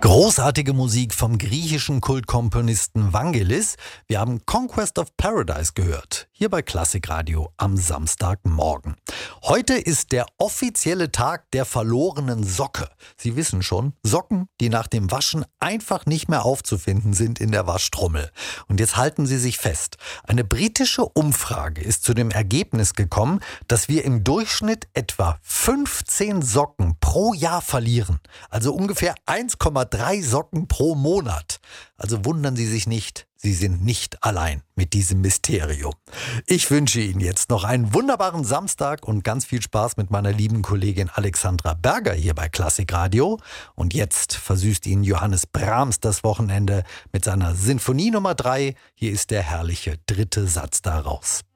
Großartige Musik vom griechischen Kultkomponisten Vangelis. Wir haben Conquest of Paradise gehört, hier bei Klassikradio am Samstagmorgen. Heute ist der offizielle Tag der verlorenen Socke. Sie wissen schon, Socken, die nach dem Waschen einfach nicht mehr aufzufinden sind in der Waschtrommel. Und jetzt halten Sie sich fest. Eine britische Umfrage ist zu dem Ergebnis gekommen, dass wir im Durchschnitt etwa 15 Socken pro Jahr verlieren. Also ungefähr 1,3 Socken pro Monat. Also wundern Sie sich nicht, Sie sind nicht allein mit diesem Mysterium. Ich wünsche Ihnen jetzt noch einen wunderbaren Samstag und ganz viel Spaß mit meiner lieben Kollegin Alexandra Berger hier bei Klassikradio. Und jetzt versüßt Ihnen Johannes Brahms das Wochenende mit seiner Sinfonie Nummer 3. Hier ist der herrliche dritte Satz daraus.